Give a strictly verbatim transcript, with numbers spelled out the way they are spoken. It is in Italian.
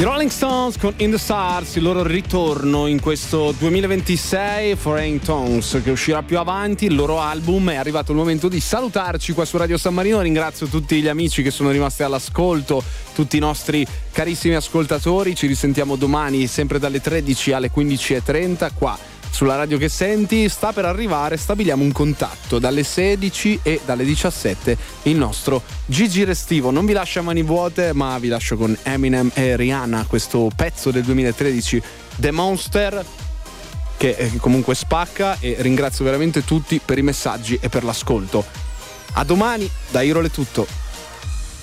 Rolling Stones con In the Stars, il loro ritorno in questo duemilaventisei, Foreign Tongues, che uscirà più avanti, il loro album. È arrivato il momento di salutarci qua su Radio San Marino. Ringrazio tutti gli amici che sono rimasti all'ascolto, tutti i nostri carissimi ascoltatori. Ci risentiamo domani sempre dalle tredici alle quindici e trenta qua sulla radio che senti. Sta per arrivare, stabiliamo un contatto dalle sedici e dalle diciassette il nostro Gigi Restivo. Non vi lascio a mani vuote, ma vi lascio con Eminem e Rihanna, questo pezzo del duemilatredici, The Monster, che comunque spacca. E ringrazio veramente tutti per i messaggi e per l'ascolto. A domani, da Irol è tutto.